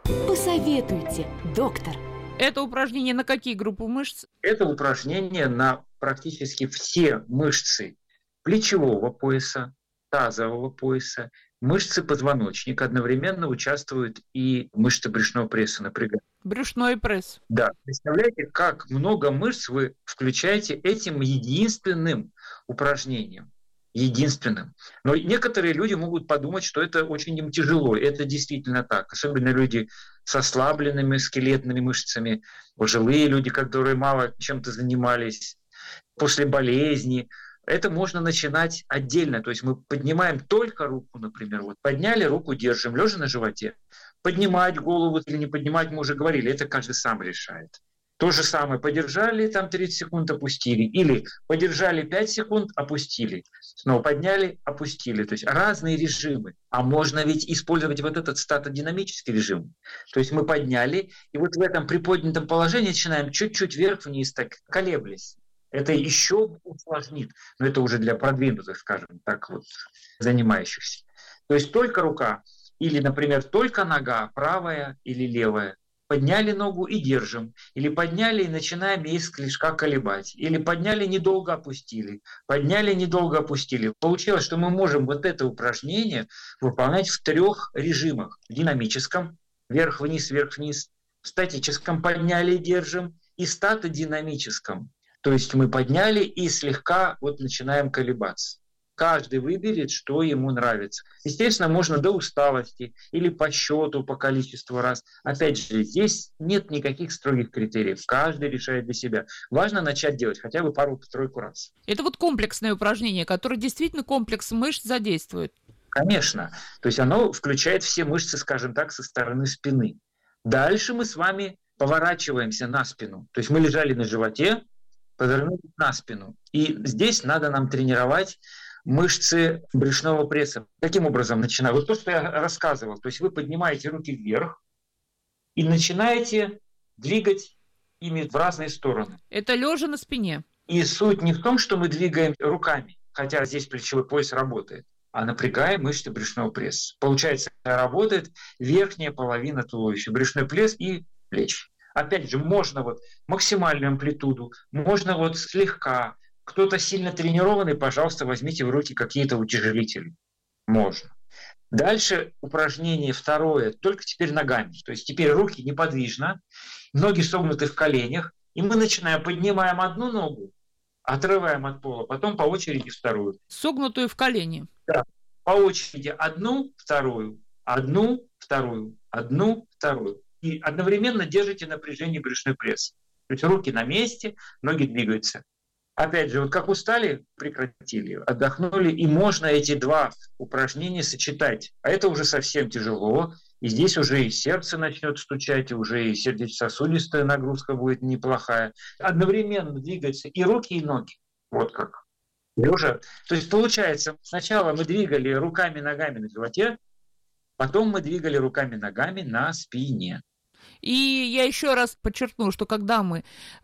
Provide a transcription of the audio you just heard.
Посоветуйте, доктор. Это упражнение на какие группы мышц? Это упражнение на практически все мышцы плечевого пояса, тазового пояса, мышцы позвоночника. Одновременно участвуют и мышцы брюшного пресса напрягают. Брюшной пресс. Да, представляете, как много мышц вы включаете этим единственным упражнением. Единственным. Но некоторые люди могут подумать, что это очень им тяжело. Это действительно так. Особенно люди с ослабленными скелетными мышцами, пожилые люди, которые мало чем-то занимались, после болезни. Это можно начинать отдельно. То есть мы поднимаем только руку, например. Вот подняли руку, держим, лежа на животе. Поднимать голову или не поднимать, мы уже говорили, это каждый сам решает. То же самое, подержали, там 30 секунд опустили, или подержали 5 секунд, опустили, снова подняли, опустили. То есть разные режимы. А можно ведь использовать вот этот статодинамический режим. То есть мы подняли, и вот в этом приподнятом положении начинаем чуть-чуть вверх-вниз, так колеблясь. Это еще усложнит, но это уже для продвинутых, скажем так, вот, занимающихся. То есть только рука или, например, только нога, правая или левая. Подняли ногу и держим. Или подняли и начинаем ей слегка колебать. Или подняли, недолго опустили. Подняли, недолго опустили. Получилось, что мы можем вот это упражнение выполнять в 3 режимах. В динамическом, вверх-вниз, вверх-вниз. В статическом подняли и держим. И статодинамическом. То есть мы подняли и слегка вот начинаем колебаться. Каждый выберет, что ему нравится. Естественно, можно до усталости или по счету, по количеству раз. Опять же, здесь нет никаких строгих критериев. Каждый решает для себя. Важно начать делать хотя бы пару-тройку раз. Это вот комплексное упражнение, которое действительно комплекс мышц задействует. Конечно. То есть оно включает все мышцы, скажем так, со стороны спины. Дальше мы с вами поворачиваемся на спину. То есть мы лежали на животе, повернулись на спину. И здесь надо нам тренировать мышцы брюшного пресса. Каким образом начинаю? Вот то, что я рассказывал. То есть вы поднимаете руки вверх и начинаете двигать ими в разные стороны. Это лежа на спине. И суть не в том, что мы двигаем руками, хотя здесь плечевой пояс работает, а напрягаем мышцы брюшного пресса. Получается, работает верхняя половина туловища, брюшной пресс и плечи. Опять же, можно вот максимальную амплитуду, можно вот слегка. Кто-то сильно тренированный, пожалуйста, возьмите в руки какие-то утяжелители. Можно. Дальше упражнение второе, только теперь ногами. То есть теперь руки неподвижно, ноги согнуты в коленях, и мы начинаем, поднимаем одну ногу, отрываем от пола, потом по очереди вторую. Согнутую в колени. Да. По очереди одну, вторую, одну, вторую, одну, вторую. И одновременно держите напряжение брюшной пресс. То есть руки на месте, ноги двигаются. Опять же, вот как устали, прекратили, отдохнули, и можно эти 2 упражнения сочетать. А это уже совсем тяжело, и здесь уже и сердце начнет стучать, и уже и сердечно-сосудистая нагрузка будет неплохая. Одновременно двигаются и руки, и ноги. Вот как. Лежа. То есть получается, сначала мы двигали руками-ногами на животе, потом мы двигали руками-ногами на спине. И я еще раз подчеркну, что когда мы